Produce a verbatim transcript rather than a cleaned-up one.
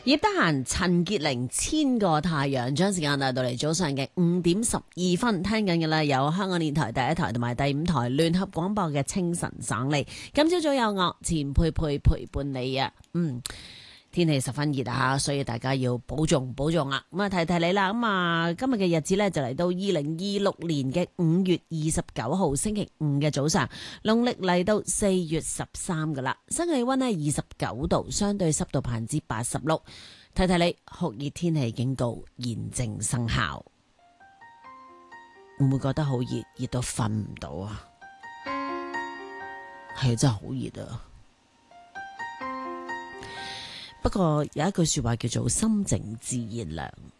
葉德嫻、陳潔靈千個太陽，將時間帶到嚟早上嘅五點十二分，聽緊嘅啦，有香港電台第一台同埋第五台聯合廣播嘅清晨省利。今朝早有我錢佩佩陪伴你啊，嗯。天氣十分熱啊，所以大家要保重保重啊！咁啊，提提你啦，咁啊，今日嘅日子咧就嚟到二零二六年嘅五月二十九號星期五嘅早上，農曆嚟到四月十三噶啦，新氣溫呢二十九度，相對濕度百分之八十六。提提你，酷熱天氣警告現正生效，會唔會覺得好熱，熱到瞓唔到啊？係真係好熱啊！不過有一句說話叫做心靜自然涼，